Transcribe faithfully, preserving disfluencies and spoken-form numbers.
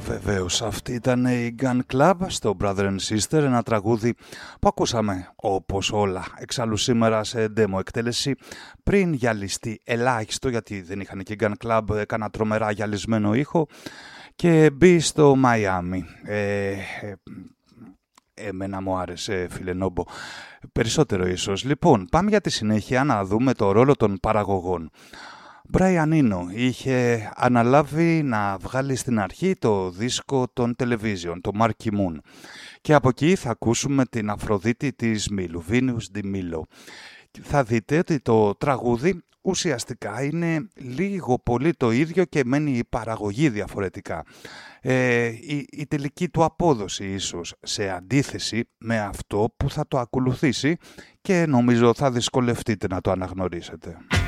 Βεβαίως, αυτή ήταν η Gun Club στο Brother and Sister, ένα τραγούδι που ακούσαμε όπως όλα εξάλλου σήμερα σε demo εκτέλεση πριν γυαλιστεί ελάχιστο, γιατί δεν είχαν και Gun Club, έκανα τρομερά γυαλισμένο ήχο και μπει στο Μαϊάμι. Ε, ε, εμένα μου άρεσε, φίλε Νόμπο, περισσότερο ίσως. Λοιπόν, πάμε για τη συνέχεια να δούμε το ρόλο των παραγωγών. Brian Eno είχε αναλάβει να βγάλει στην αρχή το δίσκο των Television, το Marquee Moon. Και από εκεί θα ακούσουμε την Αφροδίτη της Μήλου, Venus de Milo. Θα δείτε ότι το τραγούδι ουσιαστικά είναι λίγο πολύ το ίδιο και μένει η παραγωγή διαφορετικά. Ε, η, η τελική του απόδοση ίσως σε αντίθεση με αυτό που θα το ακολουθήσει και νομίζω θα δυσκολευτείτε να το αναγνωρίσετε.